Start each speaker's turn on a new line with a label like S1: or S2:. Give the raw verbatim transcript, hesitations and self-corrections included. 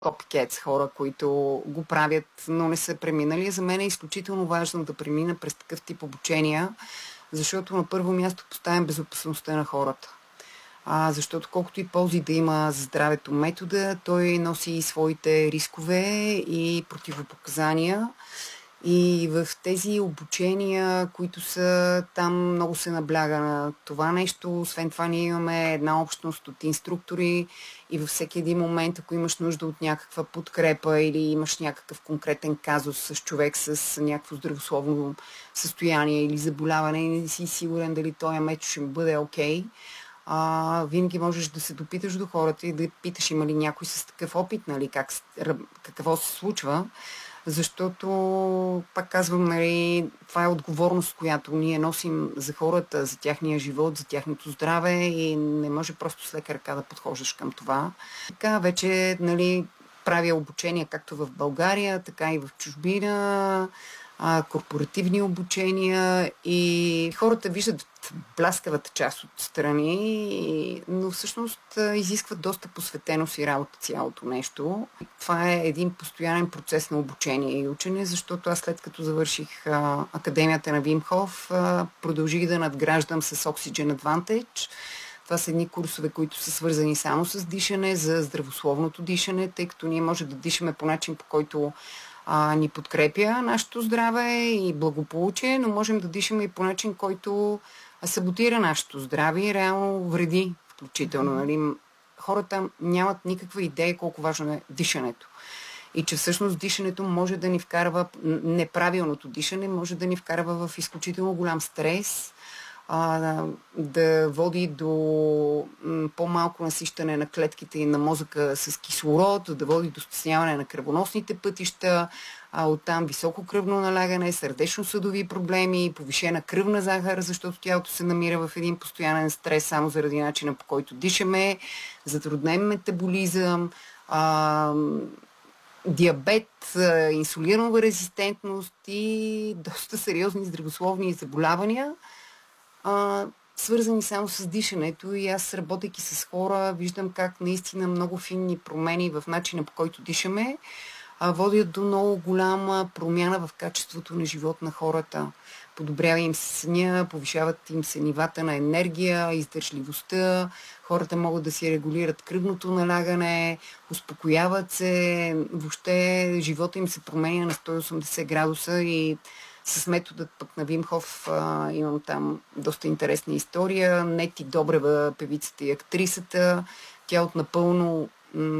S1: копикетс хора, които го правят, но не са преминали. За мен е изключително важно да премина през такъв тип обучения, защото на първо място поставям безопасността на хората. А, защото колкото и ползи да има за здравето метода, той носи и своите рискове и противопоказания. И в тези обучения, които са там, много се набляга на това нещо. Освен това, ние имаме една общност от инструктори и във всеки един момент, ако имаш нужда от някаква подкрепа или имаш някакъв конкретен казус с човек с някакво здравословно състояние или заболяване и не си сигурен дали този метод ще бъде окей, а, винаги можеш да се допиташ до хората и да питаш има ли някой с такъв опит, нали, как, какво се случва. Защото, пак казвам, нали, това е отговорност, която ние носим за хората, за тяхния живот, за тяхното здраве и не може просто с лека ръка да подхождаш към това. Така вече, нали, правя обучения както в България, така и в чужбина, корпоративни обучения и хората виждат бляскавата част от страни, но всъщност изискват доста посветеност и работа цялото нещо. Това е един постоянен процес на обучение и учене, защото аз след като завърших а, Академията на Вим Хоф, а, продължих да надграждам с Oxygen Advantage. Това са едни курсове, които са свързани само с дишане, за здравословното дишане, тъй като ние може да дишаме по начин, по който а, ни подкрепя нашето здраве и благополучие, но можем да дишаме и по начин, който саботира нашето здраве и реално вреди включително. Нали? Хората нямат никаква идея колко важно е дишането. И че всъщност дишането може да ни вкарва, неправилното дишане може да ни вкарва в изключително голям стрес, а, да води до м, по-малко насищане на клетките и на мозъка с кислород, да води до стесняване на кръвоносните пътища, а оттам високо кръвно налягане, сърдечно-съдови проблеми, повишена кръвна захар, защото тялото се намира в един постоянен стрес само заради начина, по който дишаме, затруднен метаболизъм, а, диабет, инсулинова резистентност и доста сериозни здравословни заболявания, а, свързани само с дишането. И аз, работейки с хора, виждам как наистина много финни промени в начина, по който дишаме, а, водят до много голяма промяна в качеството на живот на хората. Подобрява им се съня, повишават им се нивата на енергия, издържливостта, хората могат да си регулират кръвното налягане, успокояват се, въобще живота им се променя на сто и осемдесет градуса и с методът пък на Вим Хоф а, имам там доста интересна история. Нети Добрева, певицата и актрисата, тя от напълно